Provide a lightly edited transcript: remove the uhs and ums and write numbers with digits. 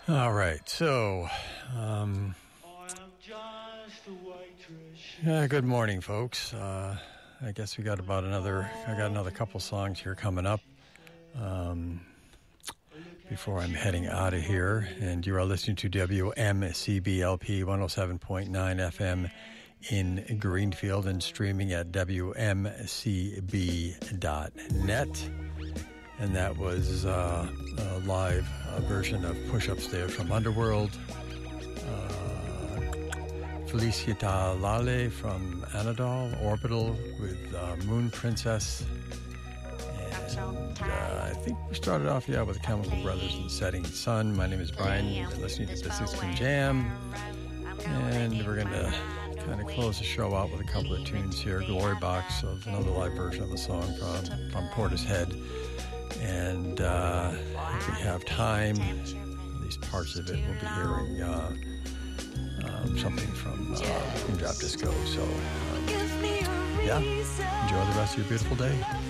All right, so, good morning, folks. I guess we got I got another couple songs here coming up before I'm heading out of here. And you are listening to WMCBLP 107.9 FM in Greenfield and streaming at WMCB.net. And that was a live version of Push Upstairs from Underworld. Felicita Lale from Anadol, Orbital with Moon Princess. And I think we started off, with the Chemical Brothers and Setting Sun. My name is Brian. You're listening to Business Can Jam. And we're going to kind of close the show out with a couple of tunes here. Glory Box of another live version of the song from Portishead. And if we have time, at least parts of it, we'll be hearing something from Punjab Disco. So, enjoy the rest of your beautiful day.